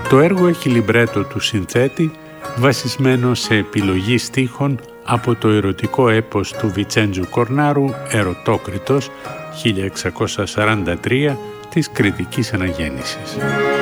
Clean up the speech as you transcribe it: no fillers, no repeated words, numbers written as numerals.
Το έργο έχει λιμπρέτο του συνθέτη βασισμένο σε επιλογή στίχων από το ερωτικό έπος του Βιτσέντζου Κορνάρου «Ερωτόκριτος» 1643 της Κρητικής Αναγέννησης.